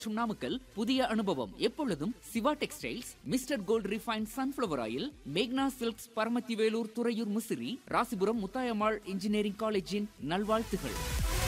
நாமக்கல் புதிய அனுபவம் எப்பொழுதும் Siva textiles, mister gold refine sunflower oil, மேக்னா சில்க்ஸ், பரமத்தி வேலூர், துறையூர், முசிறி, ராசிபுரம் முத்தாயம்மாள் இன்ஜினியரிங் காலேஜின் நல்வாழ்த்துகள்.